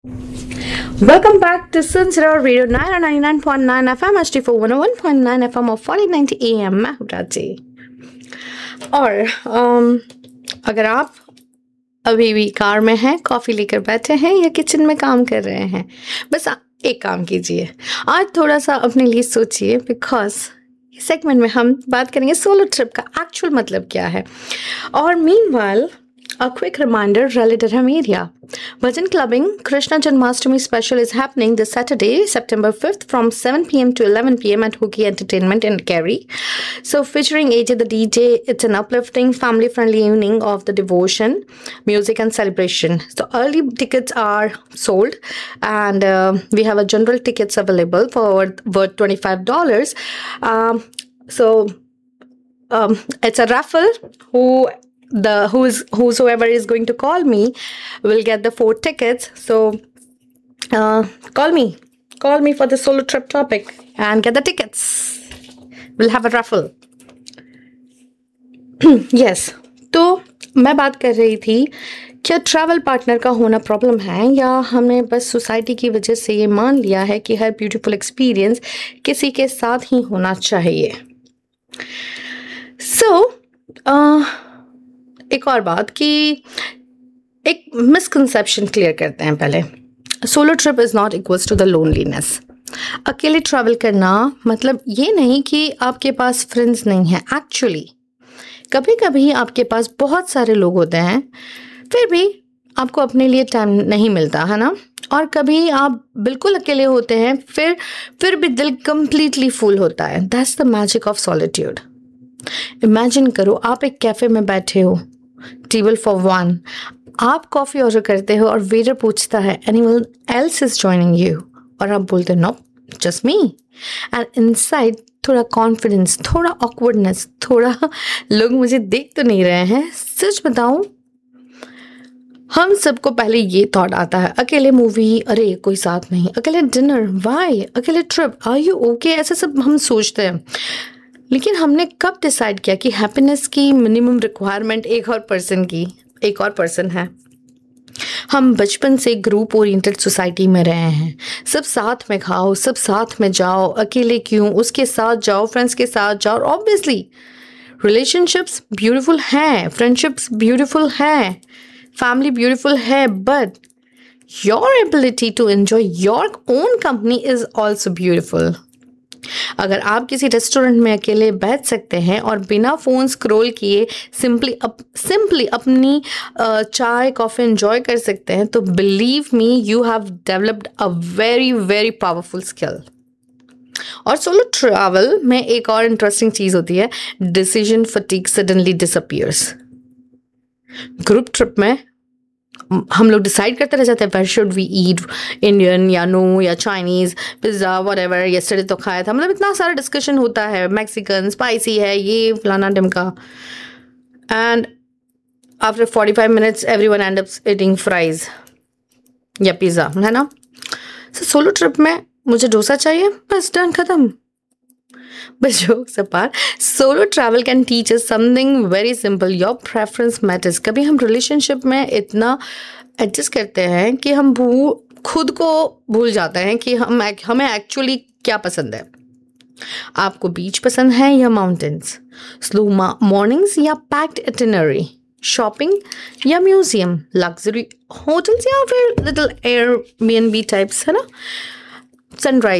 Welcome back to Sunset Radio 99.9 FM HD4 101.9 FM और 1490 AM मैं हूँ राजी। और अगर आप अभी भी कार में हैं, कॉफ़ी लेकर बैठे हैं या किचन में काम कर रहे हैं, बस एक काम कीजिए, आज थोड़ा सा अपने लिए सोचिए, बिकॉज सेगमेंट में हम बात करेंगे सोलो ट्रिप का एक्चुअल मतलब क्या है। और meanwhile a quick reminder related to media. Bhajan Clubbing Krishna Janmashtami special is happening this Saturday, September 5th from 7 p.m. to 11 p.m. at Hookie Entertainment in Kerry. So featuring AJ the DJ, it's an uplifting, family-friendly evening of the devotion, music and celebration. So early tickets are sold and we have a general tickets available for worth $25. It's a raffle. Whosoever is going to call me will get the 4 tickets. So call me for the solo trip topic and get the tickets. We'll have a raffle. Yes. तो मैं बात कर रही थी, क्या travel partner का होना problem है या हमने बस सोसाइटी की वजह से ये मान लिया है कि हर ब्यूटीफुल एक्सपीरियंस किसी के साथ ही होना चाहिए। एक और बात कि एक मिसकंसेप्शन क्लियर करते हैं पहले। Solo trip is not equals to the loneliness. अकेले ट्रैवल करना मतलब ये नहीं कि आपके पास फ्रेंड्स नहीं हैं। एक्चुअली कभी कभी आपके पास बहुत सारे लोग होते हैं, फिर भी आपको अपने लिए टाइम नहीं मिलता है ना। और कभी आप बिल्कुल अकेले होते हैं, फिर भी दिल कंप्लीटली फुल होता है। That's the magic of solitude. Imagine करो, आप एक कैफे में बैठे हो, टेबल फॉर 1, आप कॉफ़ी ऑर्डर करते हो और वेटर पूछता है anyone else is joining you, और आप बोलते हो no, just me. And inside थोड़ा कॉन्फिडेंस, थोड़ा ऑकवर्डनेस, थोड़ा लोग मुझे देख तो नहीं रहे हैं। सच बताऊं, हम सबको पहले ये थॉट आता है, अकेले मूवी, अरे कोई साथ नहीं, अकेले डिनर, वाई, अकेले ट्रिप, आर यू ओके, ऐसा सब हम सोचते हैं। लेकिन हमने कब डिसाइड किया कि हैप्पीनेस की मिनिमम रिक्वायरमेंट एक और पर्सन है। हम बचपन से ग्रुप ओरिएंटेड सोसाइटी में रहे हैं। सब साथ में खाओ, सब साथ में जाओ, अकेले क्यों, उसके साथ जाओ, फ्रेंड्स के साथ जाओ। ऑब्वियसली रिलेशनशिप्स ब्यूटीफुल हैं, फ्रेंडशिप्स ब्यूटीफुल हैं, फैमिली ब्यूटीफुल है, but your ability to enjoy your own company is also beautiful. अगर आप किसी रेस्टोरेंट में अकेले बैठ सकते हैं और बिना फ़ोन स्क्रॉल किए सिंपली अपनी चाय कॉफ़ी एंजॉय कर सकते हैं, तो believe me, you have developed a very very powerful skill. और सोलो ट्रैवल में एक और इंटरेस्टिंग चीज़ होती है, decision fatigue suddenly disappears. Group trip में हम लोग डिसाइड करते रह जाते हैं, where should we eat, Indian या नो या चाइनीज़, पिज़्ज़ा, व्हाटएवर, यस्टरडे तो खाया था। मतलब इतना सारा डिस्कशन होता है, मैक्सिकन, स्पाइसी है, ये फलाना ढिमका। And after 45 minutes everyone and up eating fries या पिज़्ज़ा, है ना। सोलो ट्रिप में मुझे डोसा चाहिए, बस डन, ख़त्म। But jokes apart, solo travel can teach us something very simple. Your preference matters. कभी हम रिलेशनशिप में इतना एडजस्ट करते हैं कि हम खुद को भूल जाते हैं कि हमें एक्चुअली क्या पसंद है। आपको बीच पसंद है या माउंटेन्स, स्लो मॉर्निंग्स या पैक्ड इटिनरी, शॉपिंग या म्यूजियम, लग्जरी होटल्स या फिर लिटिल एयरबीएनबी टाइप्स, है ना, सनराइज